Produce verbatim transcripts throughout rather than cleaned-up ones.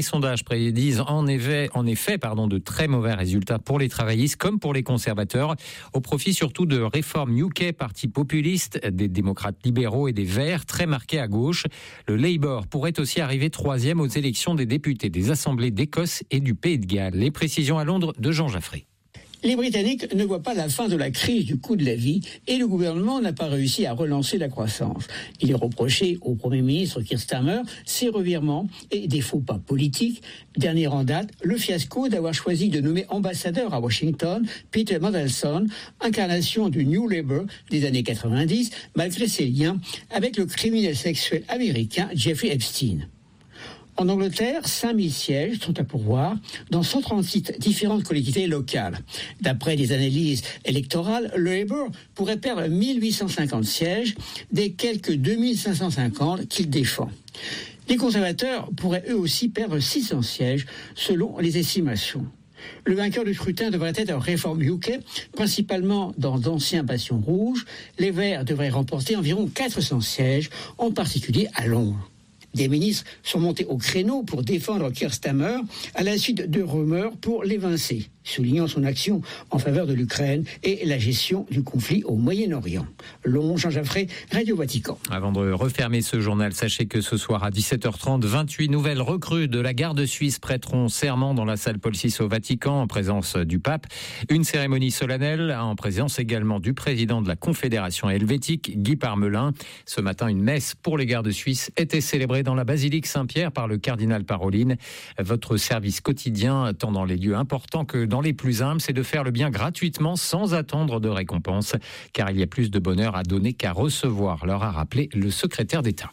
Les sondages prédisent en effet, en effet pardon, de très mauvais résultats pour les travaillistes comme pour les conservateurs, au profit surtout de Reform U K, parti populiste, des démocrates libéraux et des Verts, très marqués à gauche. Le Labour pourrait aussi arriver troisième aux élections des députés des assemblées d'Écosse et du Pays de Galles. Les précisions à Londres de Jean Jaffré. Les Britanniques ne voient pas la fin de la crise du coût de la vie et le gouvernement n'a pas réussi à relancer la croissance. Il est reproché au Premier ministre Keir Starmer ses revirements et des faux pas politiques. Dernier en date, le fiasco d'avoir choisi de nommer ambassadeur à Washington Peter Mandelson, incarnation du New Labour des années quatre-vingt-dix, malgré ses liens avec le criminel sexuel américain Jeffrey Epstein. En Angleterre, cinq mille sièges sont à pourvoir dans cent trente-six différentes collectivités locales. D'après des analyses électorales, le Labour pourrait perdre mille huit cent cinquante sièges des quelques deux mille cinq cent cinquante qu'il défend. Les conservateurs pourraient eux aussi perdre six cents sièges selon les estimations. Le vainqueur du scrutin devrait être Reform U K, principalement dans d'anciens bastions rouges. Les Verts devraient remporter environ quatre cents sièges, en particulier à Londres. Des ministres sont montés au créneau pour défendre Keir Starmer à la suite de rumeurs pour l'évincer, soulignant son action en faveur de l'Ukraine et la gestion du conflit au Moyen-Orient. Long, Jean Jaffré, Radio Vatican. Avant de refermer ce journal, sachez que ce soir à dix-sept heures trente, vingt-huit nouvelles recrues de la garde suisse prêteront serment dans la salle Paul six au Vatican en présence du pape. Une cérémonie solennelle en présence également du président de la Confédération helvétique, Guy Parmelin. Ce matin, une messe pour les gardes suisses était célébrée dans la basilique Saint-Pierre par le cardinal Parolin. Votre service quotidien, tant dans les lieux importants que dans les plus humbles, c'est de faire le bien gratuitement sans attendre de récompense, car il y a plus de bonheur à donner qu'à recevoir, leur a rappelé le secrétaire d'État.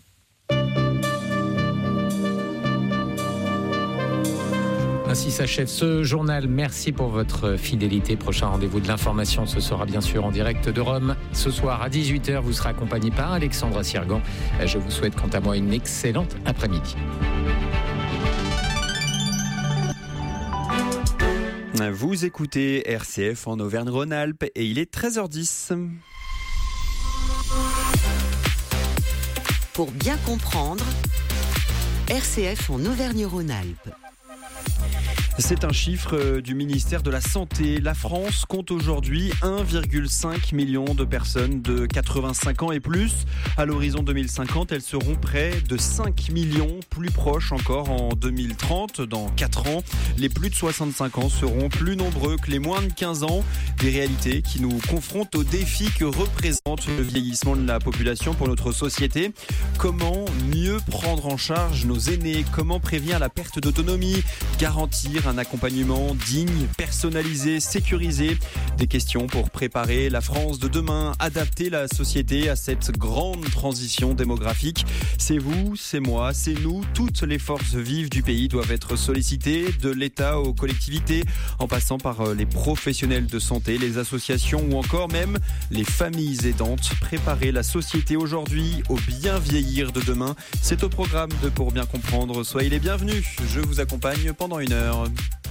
Ainsi s'achève ce journal. Merci pour votre fidélité. Prochain rendez-vous de l'information, ce sera bien sûr en direct de Rome. Ce soir à dix-huit heures, vous serez accompagné par Alexandra Sirgan. Je vous souhaite quant à moi une excellente après-midi. Vous écoutez R C F en Auvergne-Rhône-Alpes et il est treize heures dix. Pour bien comprendre, R C F en Auvergne-Rhône-Alpes. C'est un chiffre du ministère de la Santé. La France compte aujourd'hui un virgule cinq million de personnes de quatre-vingt-cinq ans et plus. À l'horizon deux mille cinquante, elles seront près de cinq millions, plus proches encore en deux mille trente. Dans quatre ans, les plus de soixante-cinq ans seront plus nombreux que les moins de quinze ans. Des réalités qui nous confrontent aux défis que représente le vieillissement de la population pour notre société. Comment mieux prendre en charge nos aînés ? Comment prévenir la perte d'autonomie ? Garantir un accompagnement digne, personnalisé, sécurisé. Des questions pour préparer la France de demain, adapter la société à cette grande transition démographique. C'est vous, c'est moi, c'est nous. Toutes les forces vives du pays doivent être sollicitées, de l'État aux collectivités, en passant par les professionnels de santé, les associations ou encore même les familles aidantes. Préparer la société aujourd'hui au bien vieillir de demain. C'est au programme de Pour bien comprendre. Soyez les bienvenus. Je vous accompagne pendant une heure.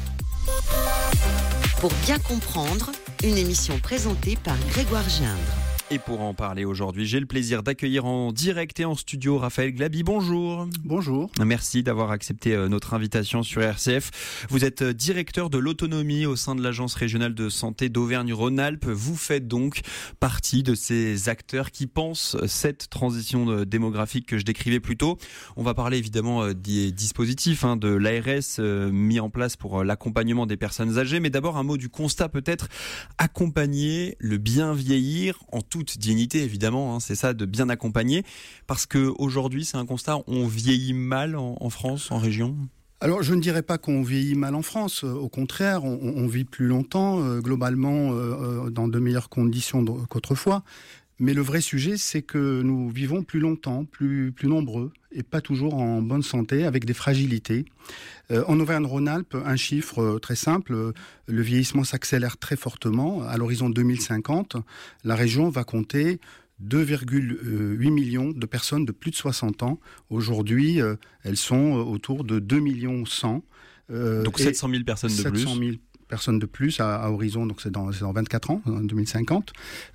Pour bien comprendre, une émission présentée par Grégoire Gindre. Et pour en parler aujourd'hui, j'ai le plaisir d'accueillir en direct et en studio Raphaël Glaby. Bonjour. Bonjour. Merci d'avoir accepté notre invitation sur R C F. Vous êtes directeur de l'autonomie au sein de l'Agence régionale de santé d'Auvergne-Rhône-Alpes. Vous faites donc partie de ces acteurs qui pensent cette transition démographique que je décrivais plus tôt. On va parler évidemment des dispositifs hein, de l'A R S euh, mis en place pour l'accompagnement des personnes âgées. Mais d'abord un mot du constat peut-être. Accompagner le bien vieillir en tout toute dignité évidemment, hein, c'est ça, de bien accompagner, parce que aujourd'hui c'est un constat, on vieillit mal en, en France, en région. Alors je ne dirais pas qu'on vieillit mal en France, au contraire, on, on vit plus longtemps, euh, globalement euh, dans de meilleures conditions qu'autrefois. Mais le vrai sujet, c'est que nous vivons plus longtemps, plus, plus nombreux, et pas toujours en bonne santé, avec des fragilités. Euh, en Auvergne-Rhône-Alpes, un chiffre euh, très simple, euh, le vieillissement s'accélère très fortement. À l'horizon deux mille cinquante, la région va compter deux virgule huit millions de personnes de plus de soixante ans. Aujourd'hui, euh, elles sont autour de deux millions cent. Euh, Donc sept cent mille personnes de plus. sept cent mille personnes de plus à, à horizon, donc c'est dans, c'est dans vingt-quatre ans, en deux mille cinquante.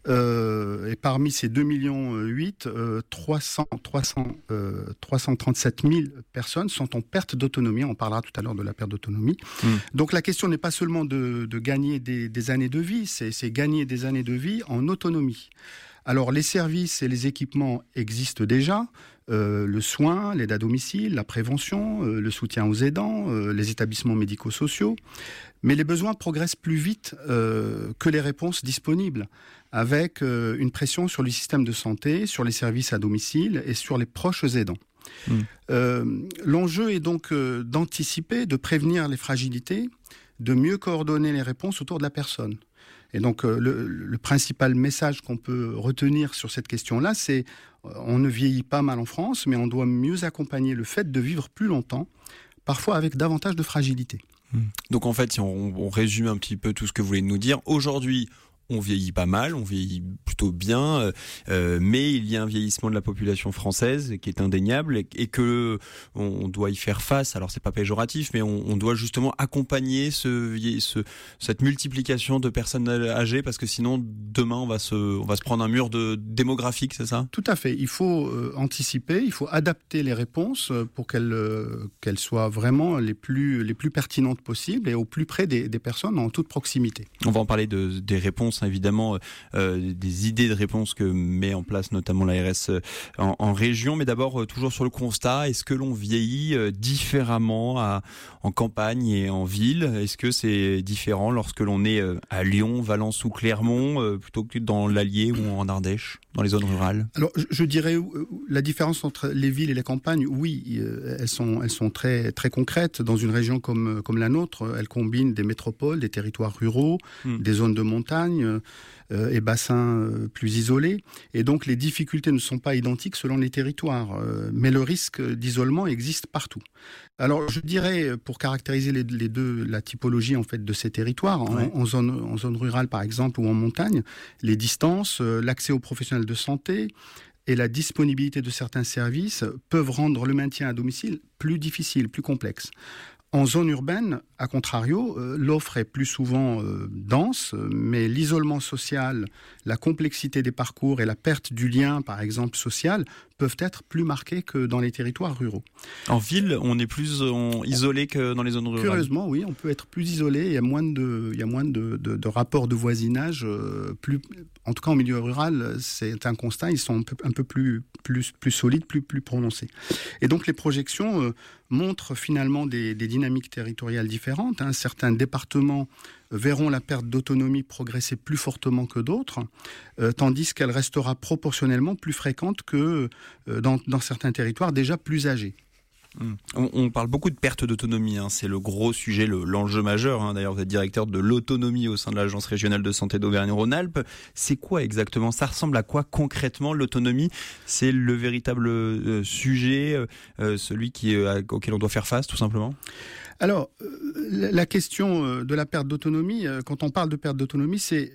Euh, et parmi ces deux virgule huit millions, euh, trois cents, trois cents, euh, trois cent trente-sept mille personnes sont en perte d'autonomie. On parlera tout à l'heure de la perte d'autonomie. Mmh. Donc la question n'est pas seulement de, de gagner des, des années de vie, c'est, c'est gagner des années de vie en autonomie. Alors les services et les équipements existent déjà, euh, le soin, l'aide à domicile, la prévention, euh, le soutien aux aidants, euh, les établissements médico-sociaux, mais les besoins progressent plus vite euh, que les réponses disponibles, avec euh, une pression sur le système de santé, sur les services à domicile et sur les proches aidants. Mmh. Euh, l'enjeu est donc euh, d'anticiper, de prévenir les fragilités, de mieux coordonner les réponses autour de la personne. Et donc, euh, le, le principal message qu'on peut retenir sur cette question-là, c'est euh, on ne vieillit pas mal en France, mais on doit mieux accompagner le fait de vivre plus longtemps, parfois avec davantage de fragilité. Donc, en fait, si on, on résume un petit peu tout ce que vous voulez nous dire, aujourd'hui, on vieillit pas mal, on vieillit plutôt bien, euh, mais il y a un vieillissement de la population française qui est indéniable et, et que on doit y faire face. Alors c'est pas péjoratif, mais on, on doit justement accompagner ce, ce, cette multiplication de personnes âgées, parce que sinon demain on va se, on va se prendre un mur de démographique, c'est ça ? Tout à fait. Il faut euh, anticiper, il faut adapter les réponses pour qu'elles, euh, qu'elles soient vraiment les plus, les plus pertinentes possibles et au plus près des, des personnes en toute proximité. On va en parler de, des réponses. Évidemment, euh, des idées de réponse que met en place notamment l'A R S en, en région, mais d'abord euh, toujours sur le constat, est-ce que l'on vieillit euh, différemment à, en campagne et en ville ? Est-ce que c'est différent lorsque l'on est euh, à Lyon, Valence ou Clermont, euh, plutôt que dans l'Allier ou en Ardèche, dans les zones rurales ? Alors, je, je dirais euh, la différence entre les villes et les campagnes, oui, euh, elles sont, elles sont très, très concrètes. Dans une région comme, comme la nôtre, elles combinent des métropoles, des territoires ruraux, mmh. des zones de montagne, Euh, et bassins euh, plus isolés. Et donc, les difficultés ne sont pas identiques selon les territoires. Euh, mais le risque d'isolement existe partout. Alors, je dirais, pour caractériser les, les deux, la typologie en fait de ces territoires, en, ouais. en, zone, en zone rurale par exemple ou en montagne, les distances, euh, l'accès aux professionnels de santé et la disponibilité de certains services peuvent rendre le maintien à domicile plus difficile, plus complexe. En zone urbaine, à contrario, euh, l'offre est plus souvent euh, dense, mais l'isolement social, la complexité des parcours et la perte du lien, par exemple, social, peuvent être plus marqués que dans les territoires ruraux. En ville, on est plus on, isolé que dans les zones rurales ? Curieusement, oui, on peut être plus isolé, il y a moins de, il y a moins de, de, de rapports de voisinage, euh, plus, en tout cas en milieu rural, c'est un constat, ils sont un peu, un peu plus, plus, plus solides, plus, plus prononcés. Et donc les projections euh, montrent finalement des, des dynamiques territoriales différentes. Hein. Certains départements verront la perte d'autonomie progresser plus fortement que d'autres, euh, tandis qu'elle restera proportionnellement plus fréquente que euh, dans, dans certains territoires déjà plus âgés. Mmh. On, on parle beaucoup de perte d'autonomie, hein. C'est le gros sujet, le, l'enjeu majeur. Hein. D'ailleurs, vous êtes directeur de l'autonomie au sein de l'Agence régionale de santé d'Auvergne-Rhône-Alpes. C'est quoi exactement ? Ça ressemble à quoi concrètement l'autonomie ? C'est le véritable euh, sujet, euh, celui qui, euh, auquel on doit faire face, tout simplement ? Alors, euh, la question de la perte d'autonomie, euh, quand on parle de perte d'autonomie, c'est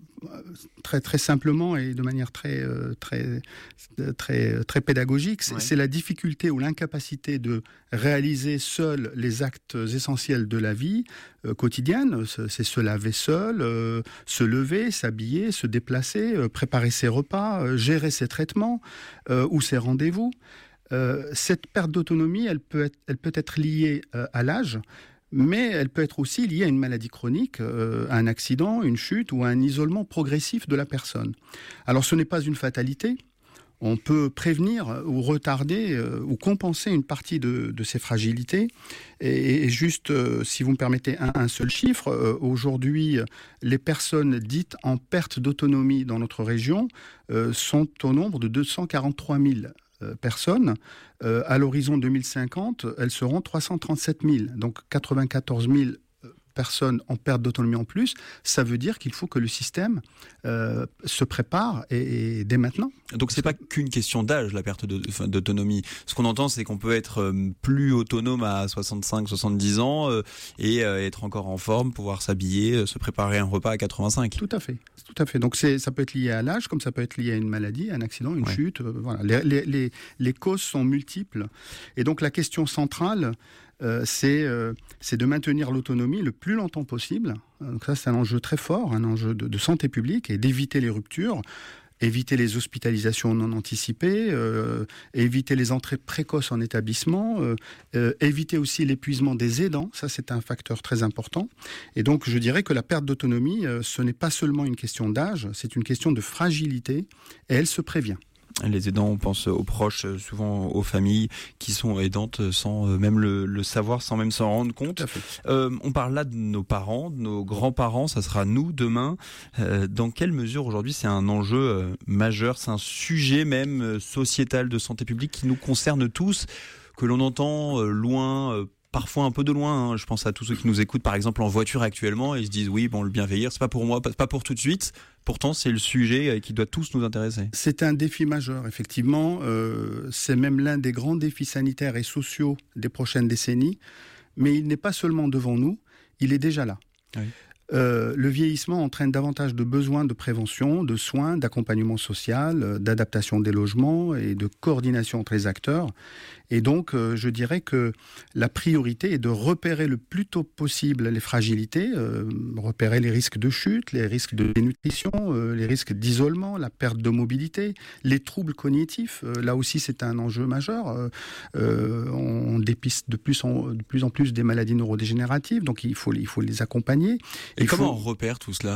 très très simplement et de manière très très très très pédagogique, c'est, ouais. c'est la difficulté ou l'incapacité de réaliser seul les actes essentiels de la vie euh, quotidienne. C'est se laver seul, euh, se lever, s'habiller, se déplacer, euh, préparer ses repas, euh, gérer ses traitements euh, ou ses rendez-vous. Euh, cette perte d'autonomie, elle peut être, elle peut être liée euh, à l'âge, mais elle peut être aussi liée à une maladie chronique, euh, à un accident, une chute ou à un isolement progressif de la personne. Alors ce n'est pas une fatalité. On peut prévenir ou retarder euh, ou compenser une partie de, de ces fragilités. Et, et juste, euh, si vous me permettez un, un seul chiffre, euh, aujourd'hui, les personnes dites en perte d'autonomie dans notre région euh, sont au nombre de deux cent quarante-trois mille personnes. Euh, à l'horizon deux mille cinquante, elles seront trois cent trente-sept mille. Donc quatre-vingt-quatorze mille personnes en perte d'autonomie en plus. Ça veut dire qu'il faut que le système euh, se prépare et, et dès maintenant. Donc c'est pas qu'une question d'âge, la perte de, enfin, d'autonomie. Ce qu'on entend, c'est qu'on peut être euh, plus autonome à soixante-cinq soixante-dix ans euh, et euh, être encore en forme, pouvoir s'habiller, euh, se préparer un repas à quatre-vingt-cinq. Tout à fait. Tout à fait. Donc c'est, ça peut être lié à l'âge, comme ça peut être lié à une maladie, à un accident, une ouais. chute. Euh, voilà. Les, les, les, les causes sont multiples. Et donc la question centrale, Euh, c'est, euh, c'est de maintenir l'autonomie le plus longtemps possible. Donc ça, c'est un enjeu très fort, un enjeu de, de santé publique, et d'éviter les ruptures, éviter les hospitalisations non anticipées, euh, éviter les entrées précoces en établissement, euh, euh, éviter aussi l'épuisement des aidants. Ça, c'est un facteur très important. Et donc, je dirais que la perte d'autonomie, euh, ce n'est pas seulement une question d'âge, c'est une question de fragilité, et elle se prévient. Les aidants, on pense aux proches, souvent aux familles qui sont aidantes sans même le, le savoir, sans même s'en rendre compte. Euh, on parle là de nos parents, de nos grands-parents, ça sera nous demain. Euh, dans quelle mesure aujourd'hui c'est un enjeu euh, majeur, c'est un sujet même euh, sociétal de santé publique qui nous concerne tous, que l'on entend euh, loin, euh, parfois un peu de loin, hein. Je pense à tous ceux qui nous écoutent par exemple en voiture actuellement et ils se disent oui, bon, le bien vieillir, c'est pas pour moi, pas pour tout de suite. Pourtant, c'est le sujet qui doit tous nous intéresser. C'est un défi majeur, effectivement. Euh, c'est même l'un des grands défis sanitaires et sociaux des prochaines décennies. Mais il n'est pas seulement devant nous, il est déjà là. Oui. Euh, le vieillissement entraîne davantage de besoins de prévention, de soins, d'accompagnement social, d'adaptation des logements et de coordination entre les acteurs. Et donc, euh, je dirais que la priorité est de repérer le plus tôt possible les fragilités, euh, repérer les risques de chute, les risques de dénutrition, euh, les risques d'isolement, la perte de mobilité, les troubles cognitifs. Euh, là aussi, c'est un enjeu majeur. Euh, euh, on dépiste de plus, en, de plus en plus des maladies neurodégénératives, donc il faut, il faut les accompagner. Et il comment faut... on repère tout cela ?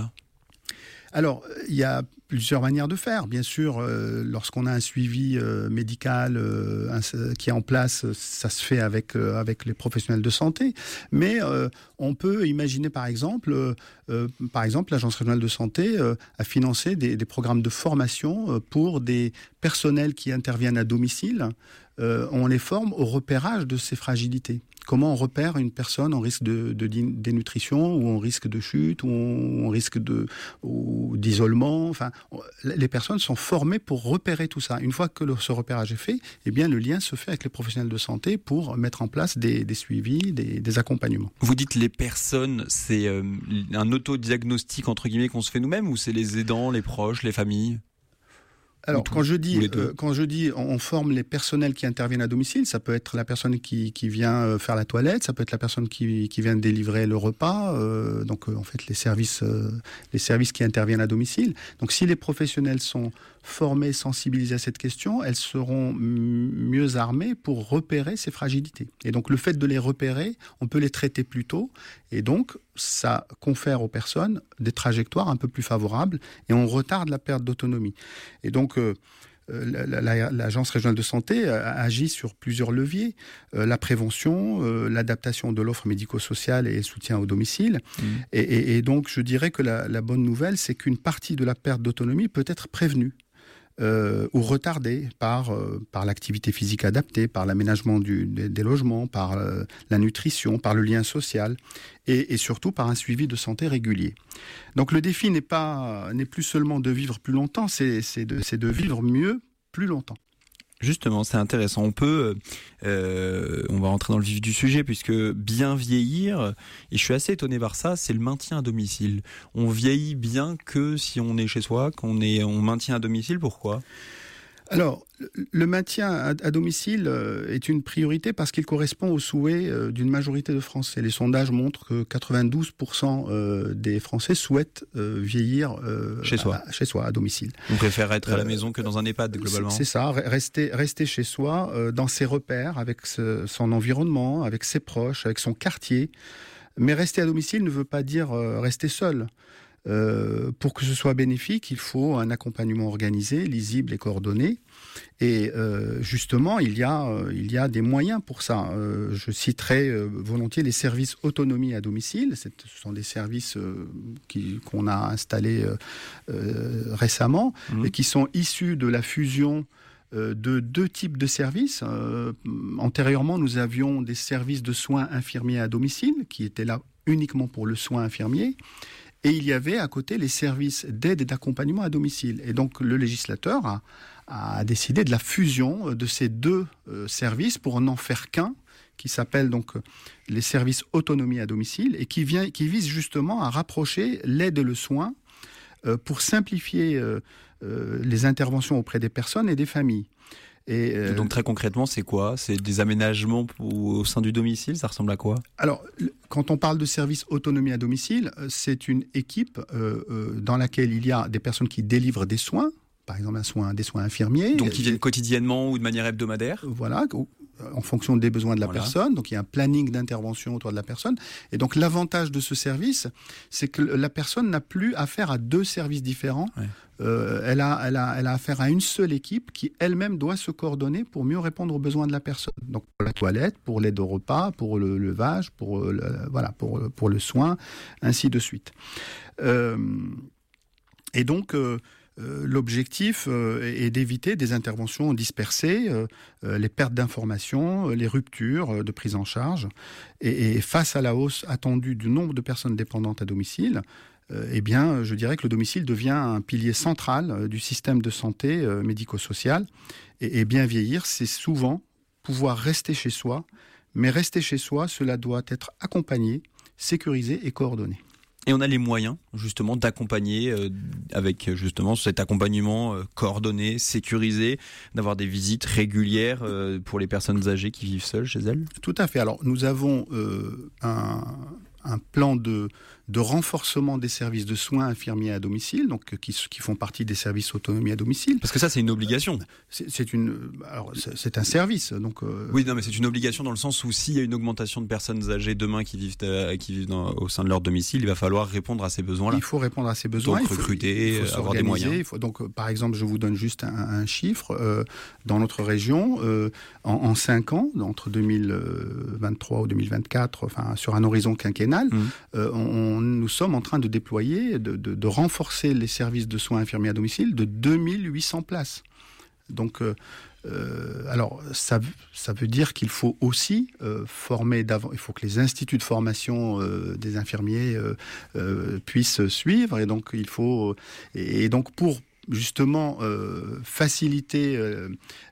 Alors, il y a plusieurs manières de faire. Bien sûr, euh, lorsqu'on a un suivi euh, médical euh, un, qui est en place, ça se fait avec, euh, avec les professionnels de santé. Mais euh, on peut imaginer, par exemple, euh, euh, par exemple, l'Agence régionale de santé euh, a financé des, des programmes de formation euh, pour des personnels qui interviennent à domicile. Euh, on les forme au repérage de ces fragilités. Comment on repère une personne en risque de, de dénutrition ou en risque de chute ou en risque de, ou d'isolement. Enfin, les personnes sont formées pour repérer tout ça. Une fois que le, ce repérage est fait, eh bien, le lien se fait avec les professionnels de santé pour mettre en place des, des suivis, des, des accompagnements. Vous dites les personnes, c'est euh, un autodiagnostic entre guillemets qu'on se fait nous-mêmes ou c'est les aidants, les proches, les familles ? Alors, quand je dis, euh, quand je dis on forme les personnels qui interviennent à domicile, ça peut être la personne qui, qui vient faire la toilette, ça peut être la personne qui, qui vient délivrer le repas, euh, donc euh, en fait les services, euh, les services qui interviennent à domicile. Donc si les professionnels sont formés, sensibilisés à cette question, elles seront m- mieux armées pour repérer ces fragilités. Et donc le fait de les repérer, on peut les traiter plus tôt, et donc ça confère aux personnes des trajectoires un peu plus favorables, et on retarde la perte d'autonomie. Et donc euh, La, la, l'Agence régionale de santé agit sur plusieurs leviers. Euh, la prévention, euh, l'adaptation de l'offre médico-sociale et le soutien au domicile. Mmh. Et, et, et donc, je dirais que la, la bonne nouvelle, c'est qu'une partie de la perte d'autonomie peut être prévenue. Euh, ou retardée par, euh, par l'activité physique adaptée, par l'aménagement du, des, des logements, par euh, la nutrition, par le lien social et, et surtout par un suivi de santé régulier. Donc le défi n'est, pas, n'est plus seulement de vivre plus longtemps, c'est, c'est, de, c'est de vivre mieux plus longtemps. Justement, c'est intéressant. On peut, euh, on va rentrer dans le vif du sujet puisque bien vieillir, et je suis assez étonné par ça, c'est le maintien à domicile. On vieillit bien que si on est chez soi, qu'on est, on maintient à domicile. Pourquoi ? Alors, le maintien à, à domicile est une priorité parce qu'il correspond aux souhaits d'une majorité de Français. Les sondages montrent que quatre-vingt-douze pour cent des Français souhaitent vieillir chez soi, à, chez soi, à domicile. On préfère être à la maison que dans un EHPAD, globalement. C'est, c'est ça, rester, rester chez soi, dans ses repères, avec ce, son environnement, avec ses proches, avec son quartier. Mais rester à domicile ne veut pas dire rester seul. Euh, pour que ce soit bénéfique, il faut un accompagnement organisé, lisible et coordonné. Et euh, justement, il y a, euh, il y a des moyens pour ça. Euh, je citerai euh, volontiers les services autonomie à domicile. C'est, ce sont des services euh, qui, qu'on a installés euh, euh, récemment mmh. et qui sont issus de la fusion euh, de deux types de services. Euh, antérieurement, nous avions des services de soins infirmiers à domicile qui étaient là uniquement pour le soin infirmier. Et il y avait à côté les services d'aide et d'accompagnement à domicile. Et donc le législateur a, a décidé de la fusion de ces deux euh, services pour n'en faire qu'un, qui s'appelle donc les services autonomie à domicile et qui, vient, qui vise justement à rapprocher l'aide et le soin euh, pour simplifier euh, euh, les interventions auprès des personnes et des familles. Et euh... donc très concrètement, c'est quoi ? C'est des aménagements au sein du domicile ? Ça ressemble à quoi ? Alors, quand on parle de service autonomie à domicile, c'est une équipe euh, euh, dans laquelle il y a des personnes qui délivrent des soins, par exemple un soin, des soins infirmiers. Donc qui viennent quotidiennement ou de manière hebdomadaire ? Voilà, en fonction des besoins de la voilà. personne. Donc il y a un planning d'intervention autour de la personne. Et donc l'avantage de ce service, c'est que la personne n'a plus affaire à deux services différents. Ouais. Euh, elle a, elle a, elle a affaire à une seule équipe qui elle-même doit se coordonner pour mieux répondre aux besoins de la personne. Donc pour la toilette, pour l'aide au repas, pour le levage, pour le, voilà, pour, pour le soin, ainsi de suite. Euh, et donc euh, Euh, l'objectif euh, est d'éviter des interventions dispersées, euh, euh, les pertes d'informations, euh, les ruptures euh, de prise en charge. Et, et face à la hausse attendue du nombre de personnes dépendantes à domicile, euh, eh bien, je dirais que le domicile devient un pilier central euh, du système de santé euh, médico-social. Et, et bien vieillir, c'est souvent pouvoir rester chez soi. Mais rester chez soi, cela doit être accompagné, sécurisé et coordonné. Et on a les moyens, justement, d'accompagner euh, avec, justement, cet accompagnement euh, coordonné, sécurisé, d'avoir des visites régulières euh, pour les personnes âgées qui vivent seules chez elles ? Tout à fait. Alors, nous avons euh, un, un plan de, de renforcement des services de soins infirmiers à domicile, donc qui, qui font partie des services autonomie à domicile. Parce que ça, c'est une obligation. C'est, c'est une, alors c'est, c'est un service, donc. Euh... Oui, non, mais c'est une obligation dans le sens où s'il y a une augmentation de personnes âgées demain qui vivent, euh, qui vivent dans, au sein de leur domicile, il va falloir répondre à ces besoins-là. Il faut répondre à ces besoins. Donc il faut, recruter, il faut avoir des moyens. Il faut, donc, par exemple, je vous donne juste un, un chiffre. Euh, dans notre région, euh, en, en cinq ans, entre deux mille vingt-trois ou deux mille vingt-quatre, enfin sur un horizon quinquennal, mmh. euh, on, nous sommes en train de déployer, de, de, de renforcer les services de soins infirmiers à domicile de deux mille huit cents places. Donc, euh, euh, alors, ça, ça veut dire qu'il faut aussi euh, former d'avant. Il faut que les instituts de formation euh, des infirmiers euh, euh, puissent suivre. Et donc, il faut. Et, et donc, pour justement euh, faciliter, euh,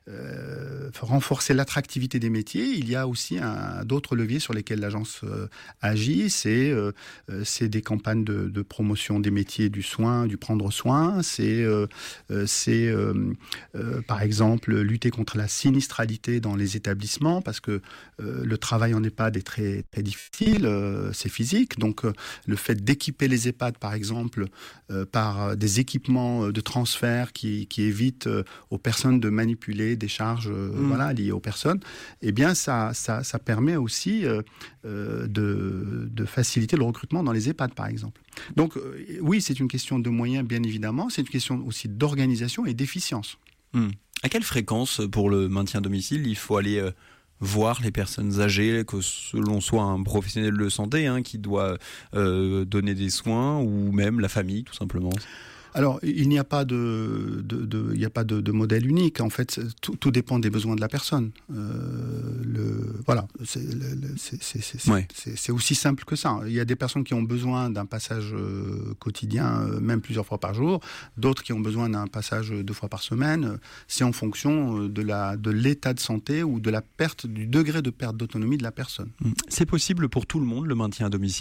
euh, renforcer l'attractivité des métiers, il y a aussi un, d'autres leviers sur lesquels l'agence euh, agit. C'est, euh, c'est des campagnes de, de promotion des métiers du soin, du prendre soin. C'est, euh, c'est euh, euh, par exemple, lutter contre la sinistralité dans les établissements, parce que euh, le travail en EHPAD est très, très difficile, euh, c'est physique. Donc, euh, le fait d'équiper les EHPAD, par exemple, euh, par des équipements de transport Qui, qui évite euh, aux personnes de manipuler des charges euh, mmh. voilà, liées aux personnes, eh bien ça, ça, ça permet aussi euh, euh, de, de faciliter le recrutement dans les EHPAD, par exemple. Donc euh, oui, c'est une question de moyens, bien évidemment, c'est une question aussi d'organisation et d'efficience. Mmh. À quelle fréquence, pour le maintien à domicile, il faut aller euh, voir les personnes âgées, que l'on soit un professionnel de santé hein, qui doit euh, donner des soins, ou même la famille, tout simplement ? Alors, il n'y a pas de, de, de, il n'y a pas de, de modèle unique. En fait, tout, tout dépend des besoins de la personne. Euh, le, voilà, c'est, c'est, c'est, c'est, ouais. c'est, c'est aussi simple que ça. Il y a des personnes qui ont besoin d'un passage euh, quotidien, euh, même plusieurs fois par jour. D'autres qui ont besoin d'un passage deux fois par semaine. C'est en fonction de, la, de l'état de santé ou de la perte, du degré de perte d'autonomie de la personne. C'est possible pour tout le monde, le maintien à domicile ?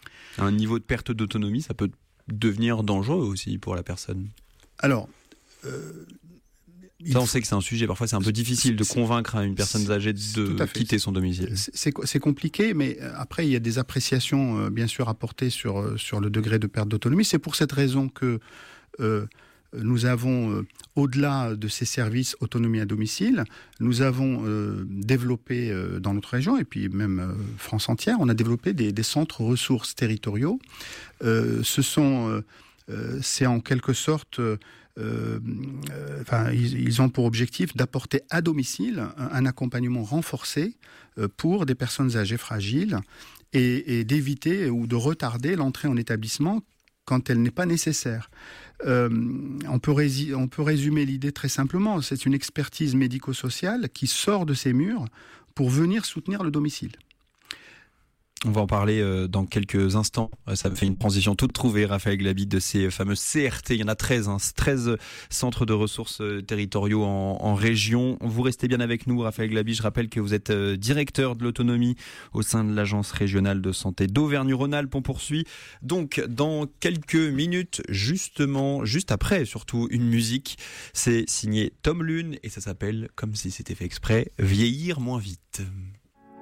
Un niveau de perte d'autonomie, ça peut devenir dangereux aussi pour la personne. Alors, euh, ça, on sait que c'est un sujet, parfois c'est un peu difficile de convaincre une personne âgée de quitter son domicile. C'est, c'est, c'est compliqué, mais après il y a des appréciations euh, bien sûr à porter sur, sur le degré de perte d'autonomie. C'est pour cette raison que euh, nous avons, euh, au-delà de ces services autonomie à domicile, nous avons euh, développé euh, dans notre région, et puis même euh, France entière, on a développé des, des centres ressources territoriaux. Euh, ce sont, euh, euh, c'est en quelque sorte, euh, euh, enfin, ils, ils ont pour objectif d'apporter à domicile un, un accompagnement renforcé euh, pour des personnes âgées fragiles et, et d'éviter ou de retarder l'entrée en établissement quand elle n'est pas nécessaire. Euh, on peut, rési- on peut résumer l'idée très simplement. C'est une expertise médico-sociale qui sort de ses murs pour venir soutenir le domicile. On va en parler dans quelques instants. Ça me fait une transition toute trouvée, Raphaël Glaby, de ces fameux C R T. Il y en a treize, hein, treize centres de ressources territoriaux en, en région. Vous restez bien avec nous, Raphaël Glaby. Je rappelle que vous êtes directeur de l'autonomie au sein de l'Agence régionale de santé d'Auvergne-Rhône-Alpes. On poursuit donc dans quelques minutes, justement, juste après, surtout une musique. C'est signé Tom Lune et ça s'appelle, comme si c'était fait exprès, Vieillir moins vite.